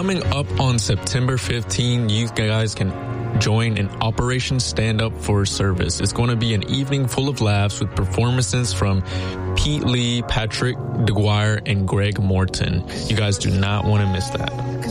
coming up on September 15, you guys can join an Operation Stand Up for Service. It's going to be an evening full of laughs with performances from Pete Lee, Patrick DeGuire, and Greg Morton. You guys do not want to miss that.